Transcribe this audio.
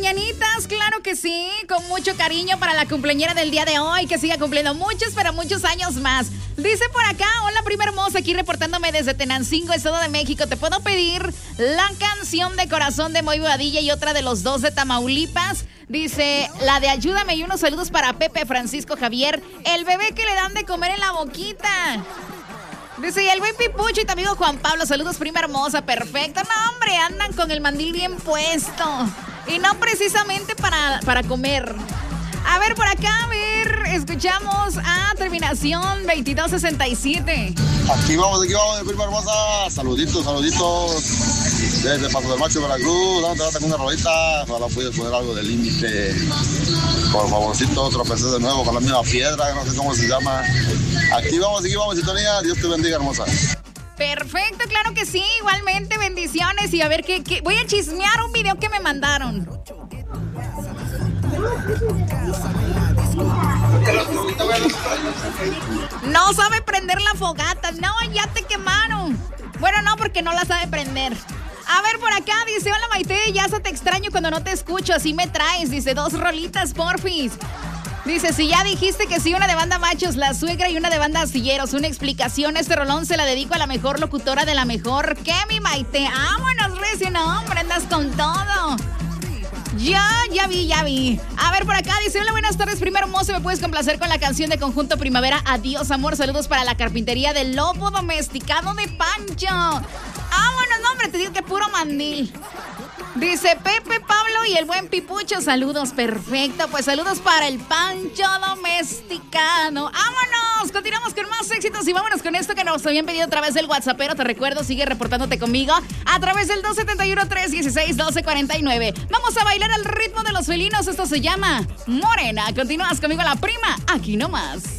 mañanitas, claro que sí, con mucho cariño para la cumpleañera del día de hoy, que siga cumpliendo muchos, pero muchos años más. Dice por acá, hola prima hermosa, aquí reportándome desde Tenancingo, Estado de México. ¿Te puedo pedir la canción de Corazón de Moy Boadilla y otra de Los Dos de Tamaulipas? Dice, la de Ayúdame, y unos saludos para Pepe, Francisco, Javier, el bebé que le dan de comer en la boquita. Dice, y el buen Pipucho y tu amigo Juan Pablo, saludos prima hermosa, perfecto. No, hombre, andan con el mandil bien puesto. Y no precisamente para comer. A ver, por acá, a ver, escuchamos a terminación 2267. Aquí vamos, prima hermosa. Saluditos. Desde Paso del Macho, Veracruz. Dándote con una rolita. Ojalá puedes poner algo de límite. Por favorcito, tropecé de nuevo con la misma piedra, no sé cómo se llama. Aquí vamos, sintonía. Dios te bendiga, hermosa. Perfecto, claro que sí. Igualmente, bendiciones. Y a ver, ¿qué? Voy a chismear un video que me mandaron. No sabe prender la fogata. No, ya te quemaron. Bueno, no, porque no la sabe prender. A ver, por acá dice, hola Maite, ya te extraño cuando no te escucho, así me traes. Dice, 2 rolitas, porfis. Dice, si ya dijiste que sí, una de banda Machos, La Suegra y una de banda Astilleros. Una explicación, este rolón se la dedico a la mejor locutora de la mejor. ¿Qué, mi Maite? Vámonos, recio, no, hombre, andas con todo. Ya vi. A ver, por acá dice, hola, buenas tardes, prima hermoso, ¿me puedes complacer con la canción de Conjunto Primavera? Adiós, amor, saludos para la carpintería del Lobo Domesticado de Pancho. Vámonos, no, hombre, te digo que puro mandil. Dice Pepe, Pablo y el buen Pipucho, saludos, perfecto, pues saludos para el Pancho Domesticado. ¡Vámonos! Continuamos con más éxitos y vámonos con esto que nos habían pedido a través del WhatsAppero. Te recuerdo, sigue reportándote conmigo a través del 271-316-1249. Vamos a bailar al ritmo de los felinos, esto se llama Morena. Continúas conmigo, la prima, aquí nomás.